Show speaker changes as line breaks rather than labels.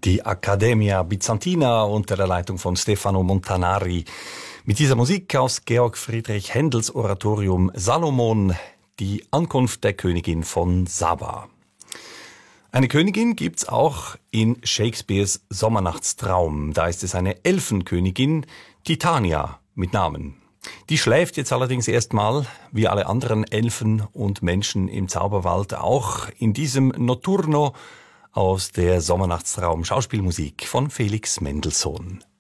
Die Accademia Bizantina unter der Leitung von Stefano Montanari. Mit dieser Musik aus Georg Friedrich Händels Oratorium Salomon, die Ankunft der Königin von Saba. Eine Königin gibt's auch in Shakespeares Sommernachtstraum. Da ist es eine Elfenkönigin, Titania mit Namen. Die schläft jetzt allerdings erstmal, wie alle anderen Elfen und Menschen im Zauberwald, auch in diesem Notturno aus der Sommernachtstraum Schauspielmusik von Felix Mendelssohn.